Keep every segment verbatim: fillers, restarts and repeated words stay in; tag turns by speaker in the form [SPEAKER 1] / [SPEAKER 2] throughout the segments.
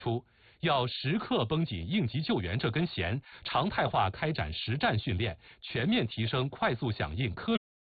[SPEAKER 1] 出，要时刻绷紧应急救援这根弦，常态化开展实战训练，全面提升快速响应科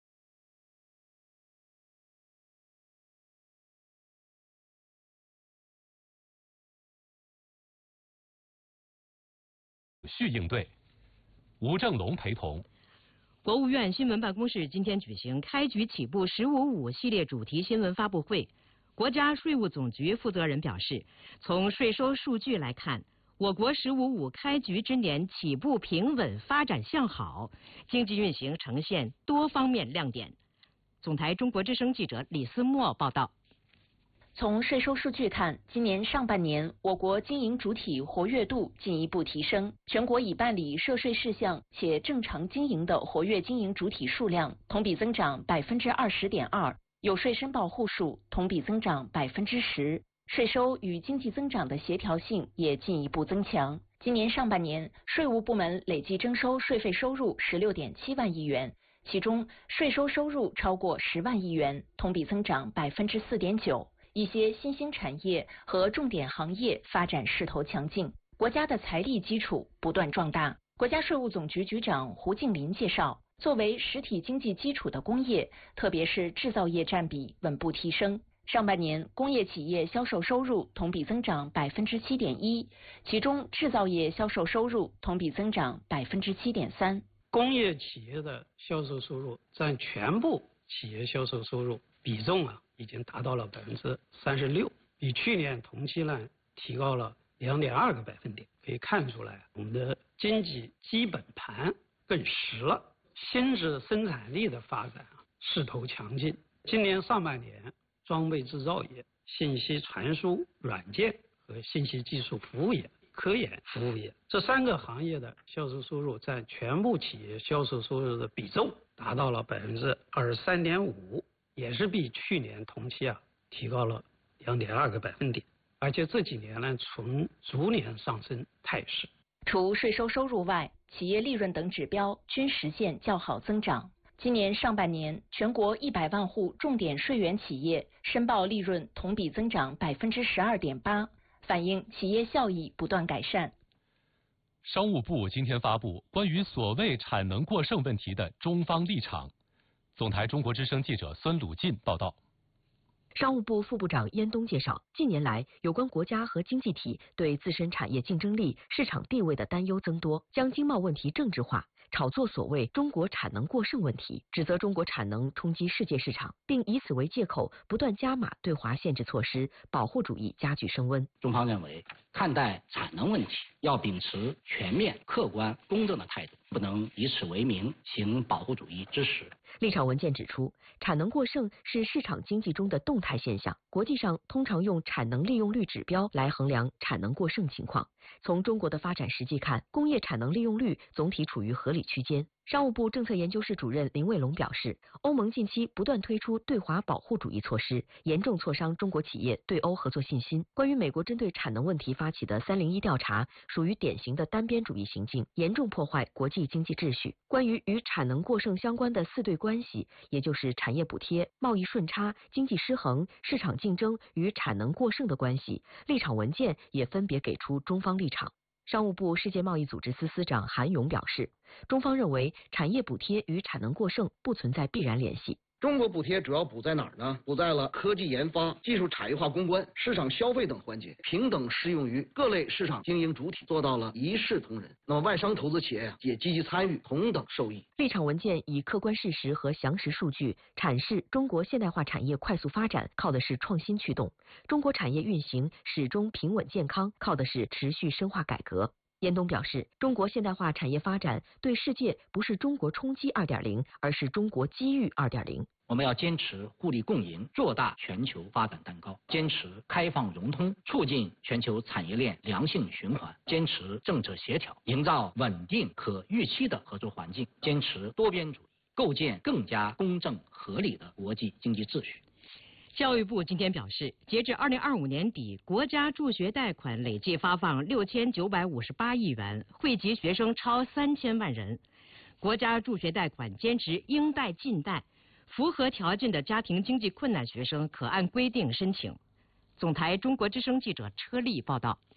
[SPEAKER 1] 序应对。吴正龙陪同。
[SPEAKER 2] 国务院新闻办公室今天举行开局起步“十五五”系列主题新闻发布会。国家税务总局负责人表示，从税收数据来看，我国“十五五”开局之年起步平稳，发展向好，经济运行呈现多方面亮点。总台中国之声记者李思墨报道。
[SPEAKER 3] 从税收数据看，今年上半年我国经营主体活跃度进一步提升，全国已办理涉税事项且正常经营的活跃经营主体数量同比增长百分之二十点二，有税申报户数同比增长百分之十，税收与经济增长的协调性也进一步增强。今年上半年，税务部门累计征收税费收入十六点七万亿元，其中税收收入超过十万亿元，同比增长百分之四点九。一些新兴产业和重点行业发展势头强劲，国家的财力基础不断壮大。国家税务总局局长胡静林介绍，作为实体经济基础的工业，特别是制造业占比稳步提升。上半年工业企业销售收入同比增长百分之七点一，其中制造业销售收入同比增长百分之七点三。
[SPEAKER 4] 工业企业的销售收入占全部企业销售收入比重啊，已经达到了百分之三十六，比去年同期呢提高了两点二个百分点。可以看出来，我们的经济基本盘更实了，新质生产力的发展啊势头强劲。今年上半年，装备制造业、信息传输软件和信息技术服务业、科研服务业这三个行业的销售收入占全部企业销售收入的比重达到了百分之二十三点五。也是比去年同期啊提高了两点二个百分点，而且这几年呢呈逐年上升态势。
[SPEAKER 3] 除税收收入外，企业利润等指标均实现较好增长。今年上半年，全国一百万户重点税源企业申报利润同比增长百分之十二点八，反映企业效益不断改善。
[SPEAKER 1] 商务部今天发布关于所谓产能过剩问题的中方立场。总台中国之声记者孙鲁进报道。
[SPEAKER 5] 商务部副部长燕东介绍，近年来有关国家和经济体对自身产业竞争力、市场地位的担忧增多，将经贸问题政治化，炒作所谓中国产能过剩问题，指责中国产能冲击世界市场，并以此为借口不断加码对华限制措施，保护主义加剧升温。
[SPEAKER 6] 中方认为，看待产能问题要秉持全面、客观、公正的态度，不能以此为名行保护主义之实。
[SPEAKER 5] 立场文件指出，产能过剩是市场经济中的动态现象，国际上通常用产能利用率指标来衡量产能过剩情况。从中国的发展实际看，工业产能利用率总体处于合理区间。商务部政策研究室主任林卫龙表示，欧盟近期不断推出对华保护主义措施，严重挫伤中国企业对欧合作信心。关于美国针对产能问题发起的三零一调查，属于典型的单边主义行径，严重破坏国际经济秩序。关于与产能过剩相关的四对关系，也就是产业补贴、贸易顺差、经济失衡、市场竞争与产能过剩的关系，立场文件也分别给出中方立场。商务部世界贸易组织司司长韩勇表示，中方认为产业补贴与产能过剩不存在必然联系。
[SPEAKER 7] 中国补贴主要补在哪儿呢？补在了科技研发、技术产业化攻关、市场消费等环节，平等适用于各类市场经营主体，做到了一视同仁。那么外商投资企业也积极参与，同等受益。
[SPEAKER 5] 立场文件以客观事实和详实数据阐释中国现代化产业快速发展靠的是创新驱动，中国产业运行始终平稳健康靠的是持续深化改革。燕东表示，中国现代化产业发展对世界不是中国冲击 二点零， 而是中国机遇 二点零。
[SPEAKER 6] 我们要坚持互利共赢，做大全球发展蛋糕，坚持开放融通，促进全球产业链良性循环，坚持政策协调，营造稳定可预期的合作环境，坚持多边主义，构建更加公正合理的国际经济秩序。
[SPEAKER 2] 教育部今天表示，截至二零二五年底，国家助学贷款累计发放六千九百五十八亿元，惠及学生超三千万人。国家助学贷款坚持应贷尽贷，符合条件的家庭经济困难学生可按规定申请。总台中国之声记者车丽报道。